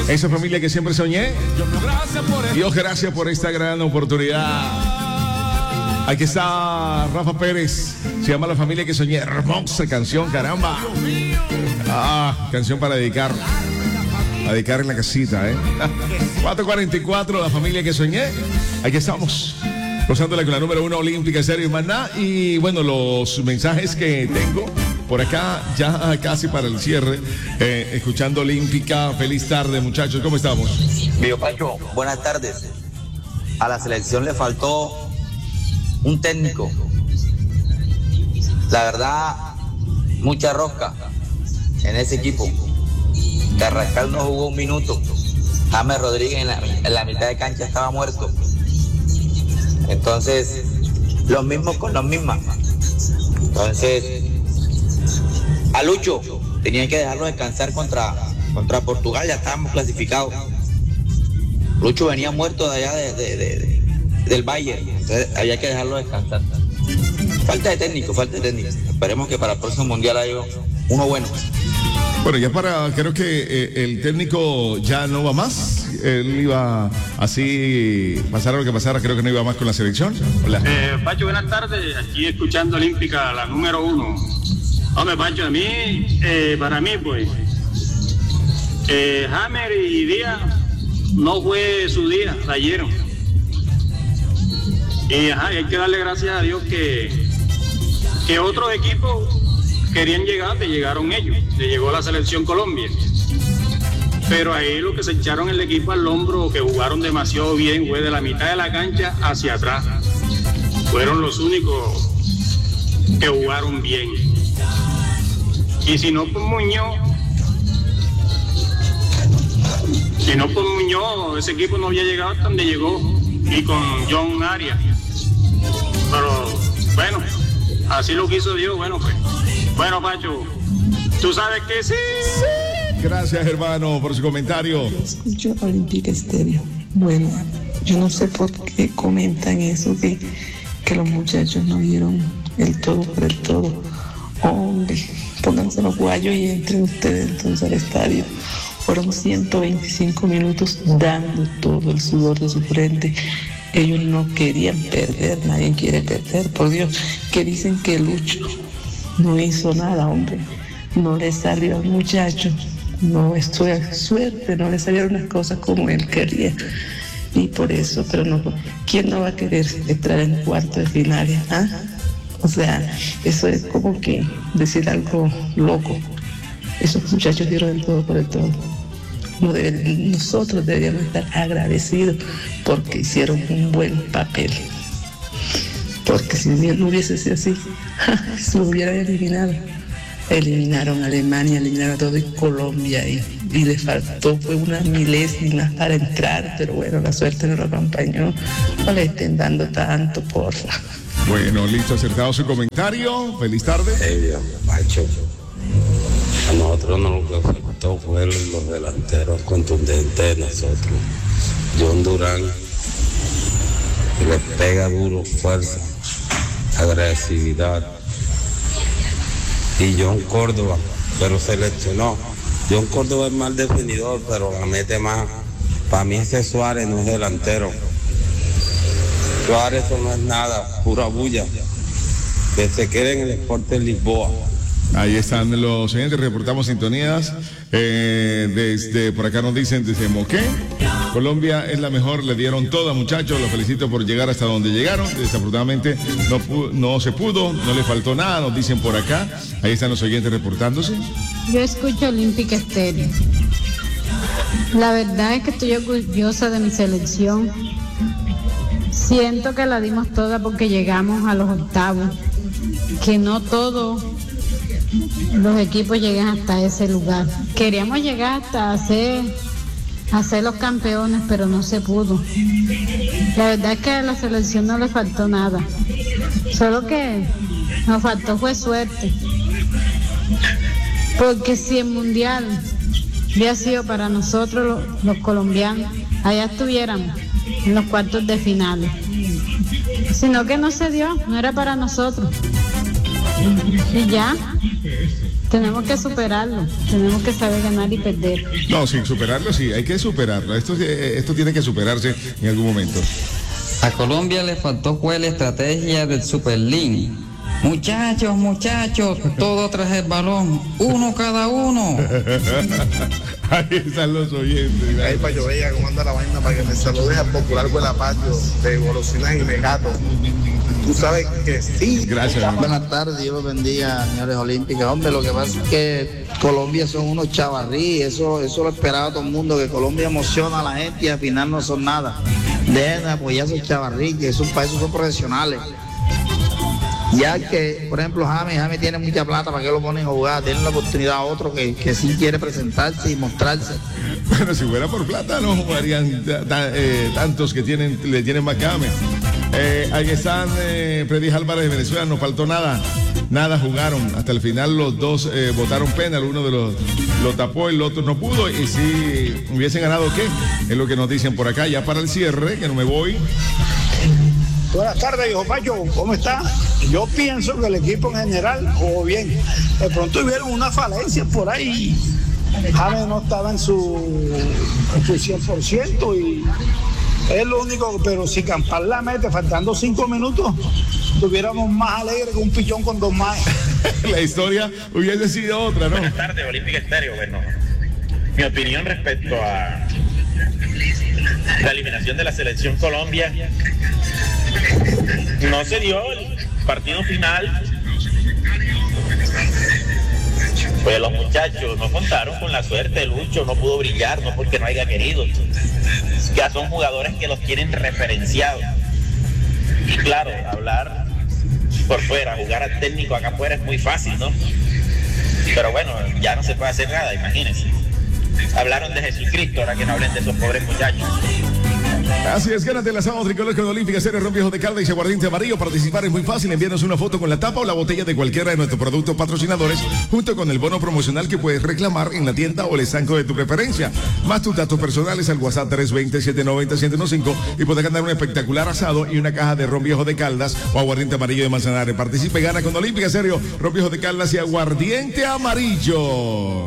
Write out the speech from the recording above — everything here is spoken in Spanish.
Esa familia que siempre soñé. Dios, gracias por esta gran oportunidad. Aquí está Rafa Pérez. Se llama La Familia que Soñé. Hermosa canción, caramba. Canción para dedicar. A dedicar en la casita, 4:44, La Familia que Soñé. Aquí estamos. Gozándola con la número 1 olímpica, Estéreo y Maná. Y bueno, los mensajes que tengo por acá, ya casi para el cierre, escuchando Olímpica. Feliz tarde, muchachos, ¿cómo estamos? Mío Pacho, buenas tardes. A la selección le faltó un técnico. La verdad, mucha rosca en ese equipo. Carrascal no jugó un minuto. James Rodríguez en la mitad de cancha estaba muerto. Entonces, los mismos con los mismas. Entonces, a Lucho tenían que dejarlo descansar contra Portugal, ya estábamos clasificados. Lucho venía muerto de allá del Bayern, entonces había que dejarlo descansar. Falta de técnico. Esperemos que para el próximo mundial haya uno bueno. Bueno, ya creo que el técnico ya no va más. Él iba así, pasara lo que pasara, creo que no iba más con la selección. Hola. Pacho, buenas tardes. Aquí escuchando Olímpica, la número 1. Hombre, Pacho, para mí, pues, Hammer y Díaz no fue su día, ayer. Y hay que darle gracias a Dios que otros equipos querían llegar, llegaron ellos, le llegó la selección Colombia. Pero ahí lo que se echaron el equipo al hombro, que jugaron demasiado bien, fue de la mitad de la cancha hacia atrás. Fueron los únicos que jugaron bien. Y si no por Muñoz, ese equipo no había llegado hasta donde llegó, y con John Arias. Pero bueno, así lo quiso Dios, bueno pues. Bueno, Pacho, tú sabes que sí. Gracias, hermano, por su comentario. Yo escucho Olímpica Estéreo. Bueno, yo no sé por qué comentan eso, que los muchachos no dieron el todo por el todo. Hombre, pónganse los guayos y entren ustedes entonces al estadio. Fueron 125 minutos dando todo el sudor de su frente. Ellos no querían perder, nadie quiere perder, por Dios. Que dicen que Lucho no hizo nada, hombre. No le salió al muchacho. No, esto es suerte, no le salieron las cosas como él quería. Y por eso, pero no, ¿quién no va a querer entrar en cuarto de final? O sea, eso es como que decir algo loco. Esos muchachos dieron el todo por el todo. Nosotros deberíamos estar agradecidos porque hicieron un buen papel. Porque si no hubiese sido así, se lo hubieran eliminado. Eliminaron a Alemania, eliminaron a todo y Colombia y les faltó, fue una milésima para entrar, pero bueno, la suerte no lo acompañó. No le estén dando tanto, porfa. Bueno, listo, acertado su comentario. Feliz tarde. Dios, Pacho. A nosotros no lo que faltó fue los delanteros contundentes de nosotros. John Durán, que les pega duro, fuerza, agresividad. Y John Córdoba, pero se lesionó. John Córdoba es mal definidor, pero la mete más. Para mí ese Suárez no es delantero. Suárez eso no es nada, pura bulla. Que se quede en el Sporting Lisboa. Ahí están los siguientes, reportamos sintonías. Desde por acá nos dicen desde Moqué. Colombia es la mejor, le dieron toda, muchachos. Los felicito por llegar hasta donde llegaron. Desafortunadamente no se pudo, no le faltó nada, nos dicen por acá. Ahí están los oyentes reportándose. Yo escucho Olímpica Estéreo. La verdad es que estoy orgullosa de mi selección. Siento que la dimos toda porque llegamos a los octavos. Que no todos los equipos llegan hasta ese lugar. Queríamos llegar hasta hacer los campeones, pero no se pudo. La verdad es que a la selección no le faltó nada. Solo que nos faltó fue suerte. Porque si el mundial hubiera sido para nosotros los colombianos, allá estuviéramos en los cuartos de finales. Sino que no se dio, no era para nosotros. Y ya, Tenemos que superarlo, tenemos que saber ganar y perder. No, sin superarlo, sí, hay que superarlo. Esto tiene que superarse en algún momento. A Colombia le faltó fue la estrategia del Superlink. Muchachos, todo tras el balón, uno cada uno. Ahí están los oyentes. Ahí para yo veía cómo anda la vaina para que me saludes al popular Buenapatio de Golosinas y Megato. Tú sabes que sí. Gracias. Buenas tardes, Dios los bendiga, señores olímpicos. Hombre, lo que pasa es que Colombia son unos chavarrí, eso lo esperaba todo el mundo, que Colombia emociona a la gente y al final no son nada. Dejen de apoyar a esos chavarrí, que esos países son profesionales. Ya que, por ejemplo, James tiene mucha plata, ¿para qué lo ponen a jugar? Denle la oportunidad a otro que sí quiere presentarse y mostrarse. Bueno, si fuera por plata no jugarían tantos que le tienen más que James. Ahí están Freddy Álvarez de Venezuela, no faltó nada jugaron. Hasta el final los dos votaron penal, uno de los lo tapó, el otro no pudo. Y si hubiesen ganado, ¿qué? Es lo que nos dicen por acá, ya para el cierre, que no me voy. Buenas tardes, hijo Pacho, ¿cómo está? Yo pienso que el equipo en general jugó bien. De pronto hubieron una falencia por ahí. James no estaba en su 100% y es lo único, pero si Campal la mete faltando 5 minutos, estuviéramos más alegres que un pichón con 2 más. La historia hubiese sido otra, ¿no? Buenas tardes, Olímpica Estéreo. Bueno, mi opinión respecto a la eliminación de la selección Colombia, no se dio el partido final. Pues los muchachos no contaron con la suerte, Lucho no pudo brillar, no porque no haya querido. Ya son jugadores que los tienen referenciados. Y claro, hablar por fuera, jugar al técnico acá afuera es muy fácil, ¿no? Pero bueno, ya no se puede hacer nada, imagínense. Hablaron de Jesucristo, ahora que no hablen de esos pobres muchachos. Así es, gánate la sábado tricolor con Olímpica Estéreo, Ron Viejo de Caldas y Aguardiente Amarillo. Participar es muy fácil, envíanos una foto con la tapa o la botella de cualquiera de nuestros productos patrocinadores, junto con el bono promocional que puedes reclamar en la tienda o el estanco de tu preferencia, más tus datos personales al WhatsApp 320-790-1015 y podés ganar un espectacular asado y una caja de Ron Viejo de Caldas o Aguardiente Amarillo de Manzanares. Participe y gana con Olímpica Estéreo, Ron Viejo de Caldas y Aguardiente Amarillo.